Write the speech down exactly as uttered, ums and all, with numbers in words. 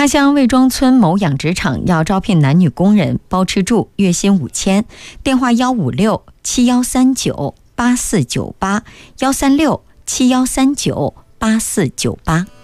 下乡魏庄村某养殖场要招聘男女工人，包吃住，月薪五千，电话幺五六七幺三九八四九八幺三六七幺三九八四九八。